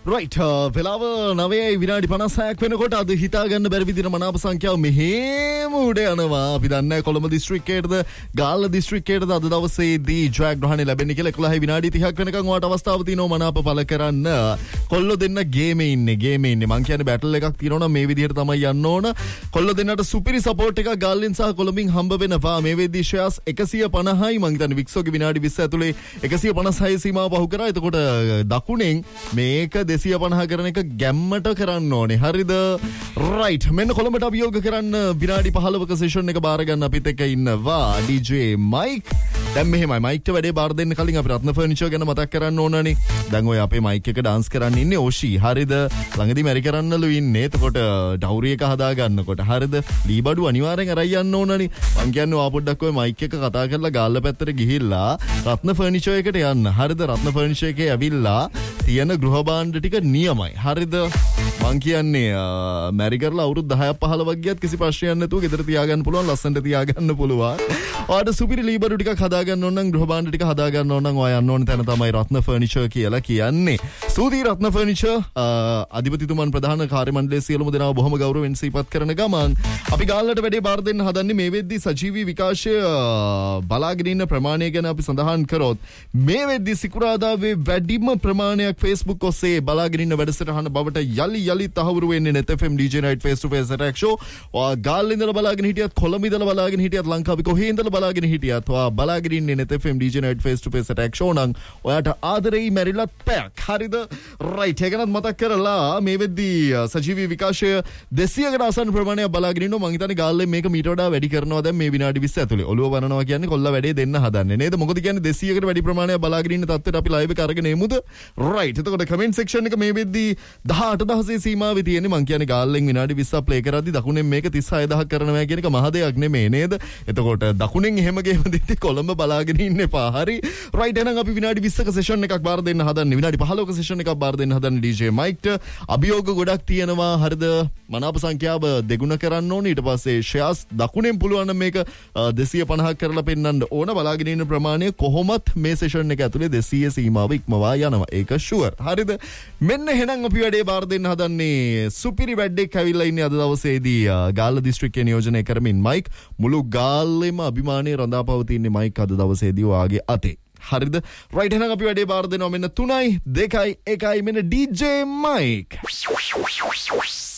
Right වෙලාව 9:56 වෙනකොට අද හිතා ගන්න බැරි විදිහට මනාප සංඛ්‍යාව මෙහෙම උඩ යනවා. අපි දන්නේ කොළඹ දිස්ත්‍රික්කයේද ගාල්ල දිස්ත්‍රික්කයේද අද දවසේදී ජයග්‍රහණය ලැබෙන්නේ කියලා 11:30 වෙනකන් ඔයාලට අවස්ථාව තියෙනවා මනාප පළ කරන්න. කොල්ලෝ දෙන්න ගේමේ ඉන්නේ. මං කියන්නේ බැටල් එකක් තියෙනවා නම් මේ විදිහට තමයි යන්න ඕන. කොල්ලෝ දෙන්නට සුපිරි සපෝට් එකක් ගාල්ලෙන් සහ කොළඹින් හම්බ වෙනවා. මේ වෙද්දී ෂෙයාර්ස් 150යි. මං හිතන්නේ වික්සෝගේ විනාඩි 20 ඇතුලේ 156 සීමාව පහු කරා. එතකොට දකුණෙන් මේක 250 කරන එක ගැම්මට කරන්න ඕනේ. හරිද? රයිට්. මෙන්න කොළඹට අභියෝග කරන්න විනාඩි 15ක සෙෂන් එක බාර ගන්න අපිත් එක්ක ඉන්නවා DJ මයික්. දැන් මෙහෙමයි මයික්ට වැඩේ බාර දෙන්න කලින් අපි රත්න ෆර්නිචර් ගැන මතක් කරන්න ඕනනේ. දැන් ඔය අපේ මයික් එක ඩාන්ස් කරන්න ඉන්නේ ඕෂි. හරිද? ළඟදී මැරි කරන්නලු ඉන්නේ. එතකොට ඩවුරි එක හදා ගන්නකොට හරිද? ලී බඩු අනිවාර්යෙන් අරයි යන්න ඕනනේ. මං කියන්නේ ඔයා පොඩ්ඩක් ඔය මයික් එක කතා කරලා ගාල්ල පැත්තට ගිහිල්ලා රත්න ෆර්නිචර් එකට යන්න. හරිද? රත්න ෆර්නිචර් එකේ ඇවිල්ලා තියෙන ගෘහ භාණ්ඩ ටික නියමයි. හරිද? මං කියන්නේ මැරි කරලා අවුරුදු 10ක් 15ක් ගියත් කිසි ප්‍රශ්නයක් නැතුව ගෙදර තියාගන්න පුළුවන්, ලස්සනට තියාගන්න පුළුවන්. ඔයාට සුපිරි ලී බඩු ටිකක් හදා ගන්න ඕන නම්, ගෘහ භාණ්ඩ ටික හදා ගන්න ඕන නම් ඔයා යන්න ඕන තැන තමයි රත්න ෆර්නිචර් කියලා කියන්නේ. සූදී රත්න ෆර්නිචර් අධිපතිතුමන් ප්‍රධාන කාර්ය මණ්ඩලයේ සියලුම දෙනාව බොහොම ගෞරවයෙන් සිහිපත් කරන ගමන් අපි ගාල්ලට වැඩේ බාර දෙන්න හදන්නේ. මේ වෙද්දී සජීවී විකාශය බලාගෙන ඉන්න ප්‍රමාණය ගැන අපි සඳහන් කරොත් මේ වෙද්දී සිකුරාදාවේ වැඩිම ප්‍රමාණයක් Facebook ඔස්සේ බලාගෙන ඉන්න වැඩසටහන බවට යලි තහවුරු වෙන්නේ net FM DJ night face to face attack show. ඔයා ගාල්ලේ ඉඳලා බලාගෙන හිටියත්, කොළඹ ඉඳලා බලාගෙන හිටියත්, ලංකාවේ කොහේ ඉඳලා බලාගෙන හිටියත් ඔයා බලාගෙන ඉන්නේ net FM DJ night face to face attack show නම් ඔයාට ආදරෙයි මැරිලත් පැයක්. හරිද? රයිට්. ඒකනත් මතක් කරලා මේ වෙද්දී සජීවී විකාශය 200කට ආසන්න ප්‍රමාණයක් බලාගෙන ඉන්නවා. මං හිතන්නේ ගාල්ලේ මේක මීට වඩා වැඩි කරනවා දැන් මේ විනාඩි 20 ඇතුලේ. ඔළුව වනනවා කියන්නේ කොල්ල වැඩේ දෙන්න හදන්නේ නේද? මොකද කියන්නේ 200කට වැඩි ප්‍රමාණයක් බලාගෙන ඉන්න තත්ත්වයට අපි ලයිව් එක අරගෙන එමුද? රයිට්. එතකොට කමෙන්ට් සෙක්ෂන් එක මේ වෙද්දී 18000 සීමාවේ තියෙන්නේ. මං කියන්නේ ගාල්ලෙන් විනාඩි 20ක් ප්ලේ කරද්දි දකුණෙන් මේක 36000 කරනවා කියන එක මහ දෙයක් නෙමෙයි නේද? එතකොට දකුණෙන් එහෙම ගේම දෙද්දි කොළඹ බලාගෙන ඉන්න එපා. හරි? රයිට්. එහෙනම් අපි විනාඩි 20ක සෙෂන් එකක් බාර දෙන්න හදන්නේ. විනාඩි 15ක සෙෂන් එකක් බාර දෙන්න හදන්නේ DJ මයික්ට. අභියෝග ගොඩක් තියෙනවා. හරිද? මනාප සංඛ්‍යාව දෙගුණ කරන්න ඕනේ. ඊට පස්සේ ෂෙයාර්ස් දකුණෙන් පුළුවන් නම් මේක 250ක් කරලා පෙන්නන්න ඕන. බලාගෙන ඉන්න ප්‍රමාණය කොහොමත් මේ සෙෂන් එක ඇතුලේ 200 සීමාව ඉක්මවා යනවා. ඒක ෂුවර්. හරිද? මෙන්න එහෙනම් අපි වැඩේ බාර දෙන්න හදන්නේ. සුපිරි වැඩක් ඇවිල්ලා ඉන්නේ අද දවසේදී ගාල්ල දිස්ත්‍රික්කයේ නියෝජනය කරමින් මයික්. මුළු ගාල්ලෙම අභිමානයේ රඳා පවතින්නේ මයික් අද දවසේදී ඔයාගේ අතේ. හරිද? රයිට්. එහෙනම් අපි වැඩේ බාර දෙනවා. මෙන්න 3, 2, 1 මෙන්න DJ මයික්.